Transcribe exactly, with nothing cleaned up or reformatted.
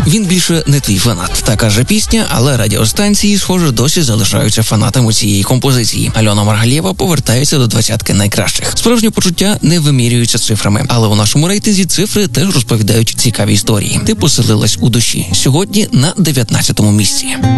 Він більше не твій фанат. Та каже пісня, але радіостанції, схоже, досі залишаються фанатами цієї композиції. Альона Маргалєва повертається до двадцятки найкращих. Справжні почуття не вимірюються цифрами, але у нашому рейтинзі цифри теж розповідають цікаві історії. Ти поселилась у душі. Сьогодні на дев'ятнадцятому місці.